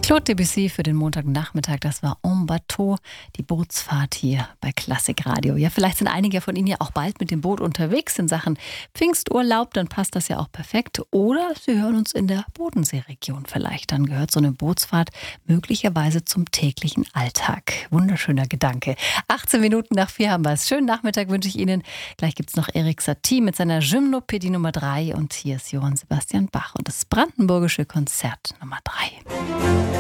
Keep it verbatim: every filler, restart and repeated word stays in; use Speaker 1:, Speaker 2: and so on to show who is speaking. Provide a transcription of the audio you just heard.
Speaker 1: Claude Debussy für den Montagnachmittag, das war En Bateau, die Bootsfahrt hier bei Klassik Radio. Ja, vielleicht sind einige von Ihnen ja auch bald mit dem Boot unterwegs in Sachen Pfingsturlaub, dann passt das ja auch perfekt. Oder Sie hören uns in der Bodenseeregion vielleicht, dann gehört so eine Bootsfahrt möglicherweise zum täglichen Alltag. Wunderschöner Gedanke. achtzehn Minuten nach vier haben wir es. Schönen Nachmittag wünsche ich Ihnen. Gleich gibt es noch Erik Satie mit seiner Gymnopädie Nummer drei und hier ist Johann Sebastian Bach und das Brandenburgische Konzert Nummer drei.